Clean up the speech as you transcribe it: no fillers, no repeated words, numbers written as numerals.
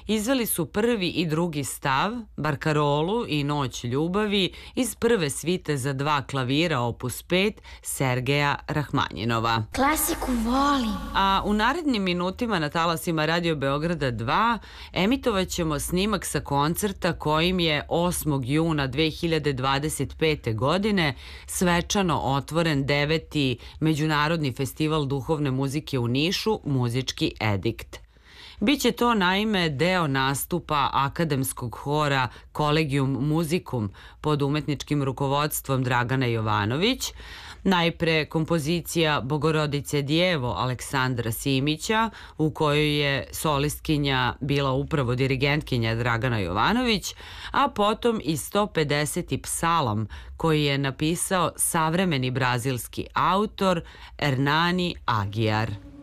izveli su prvi i drugi stav, Barkarolu i Noć ljubavi iz prve svite za dva klavira opus 5 Sergeja Rahmanjinova. Klasiku volim. A u narednim minutima na talasima Radio Beograda 2 emitovat ćemo snimak sa koncerta kojim je 8. juna 2025. godine svečano otvoren 9. Međunarodni festival duhovne muzike u Nišu, Muzički edikt. Biće to naime deo nastupa akademskog hora Collegium Musicum pod umetničkim rukovodstvom Dragana Jovanović, najpre kompozicija Bogorodice Djevo Aleksandra Simića, u kojoj je solistkinja bila upravo dirigentkinja Dragana Jovanović, a potom i 150. psalam koji je napisao savremeni brazilski autor Hernani Aguiar.